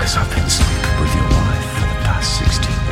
Because I've been sleeping with your wife for the past 16